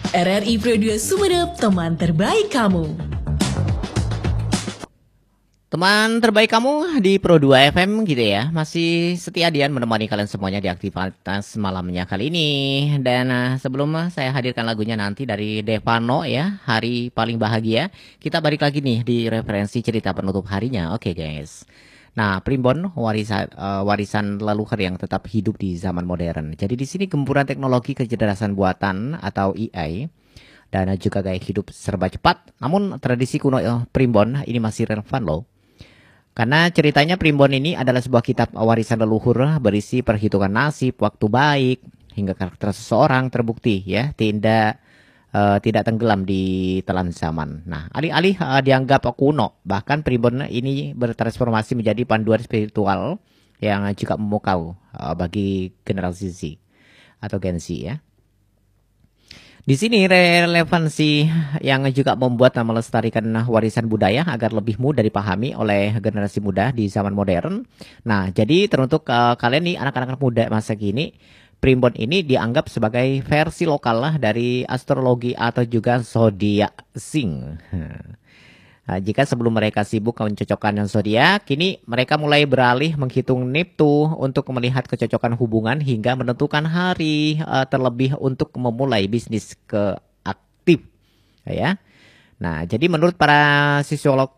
RRI Pro 2 Sumeneb, teman terbaik kamu. Teman terbaik kamu di Pro 2 FM gitu ya. Masih setia Dian menemani kalian semuanya di aktivitas malamnya kali ini. Dan sebelum saya hadirkan lagunya nanti dari Devano ya, Hari Paling Bahagia, kita balik lagi nih di referensi cerita penutup harinya. Oke guys. Nah, Primbon warisan leluhur yang tetap hidup di zaman modern. Jadi di sini gempuran teknologi kecerdasan buatan atau AI dan juga gaya hidup serba cepat. Namun tradisi kuno Primbon ini masih relevan loh. Karena ceritanya Primbon ini adalah sebuah kitab warisan leluhur berisi perhitungan nasib, waktu baik, hingga karakter seseorang terbukti ya tidak tenggelam di telan zaman. Nah, alih-alih dianggap kuno, bahkan Primbon ini bertransformasi menjadi panduan spiritual yang juga memukau bagi generasi Z atau Gen Z ya. Di sini relevansi yang juga membuat melestarikan warisan budaya agar lebih mudah dipahami oleh generasi muda di zaman modern. Nah, jadi teruntuk kalian nih anak-anak muda masa kini, Primbon ini dianggap sebagai versi lokal lah dari astrologi atau juga zodiak Sing. Nah, jika sebelum mereka sibuk mencocokkan yang zodiak, kini mereka mulai beralih menghitung Neptu untuk melihat kecocokan hubungan hingga menentukan hari terlebih untuk memulai bisnis ke aktif, ya. Nah, jadi menurut para sosiolog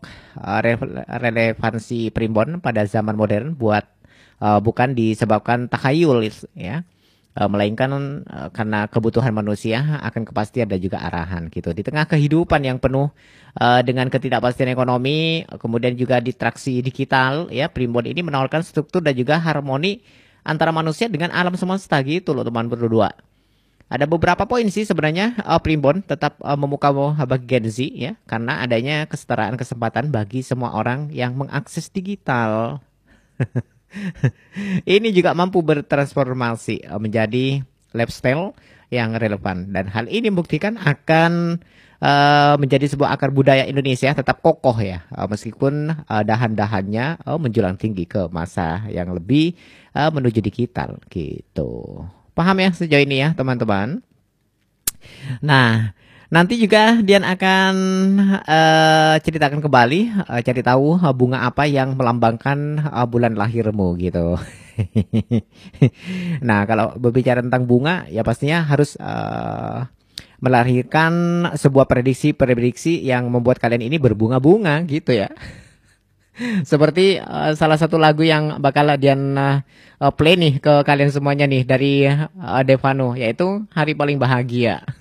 relevansi Primbon pada zaman modern bukan disebabkan takhayul ya. Melainkan karena kebutuhan manusia akan kepastian dan juga arahan gitu. Di tengah kehidupan yang penuh dengan ketidakpastian ekonomi, kemudian juga distraksi digital, ya Primbon ini menawarkan struktur dan juga harmoni antara manusia dengan alam semesta gitu loh teman berdua. Ada beberapa poin sih sebenarnya Primbon tetap memukau bagi Gen Z ya, karena adanya kesetaraan kesempatan bagi semua orang yang mengakses digital. Ini juga mampu bertransformasi menjadi lifestyle yang relevan dan hal ini membuktikan akan menjadi sebuah akar budaya Indonesia tetap kokoh ya meskipun dahan-dahannya menjulang tinggi ke masa yang lebih menuju digital gitu. Paham ya sejauh ini ya teman-teman? Nah, nanti juga Dian akan ceritakan kembali, cari tahu bunga apa yang melambangkan bulan lahirmu gitu. Nah, kalau berbicara tentang bunga, ya pastinya harus melahirkan sebuah prediksi-prediksi yang membuat kalian ini berbunga-bunga gitu ya. Seperti salah satu lagu yang bakal Dian play nih ke kalian semuanya nih dari Devano, yaitu Hari Paling Bahagia.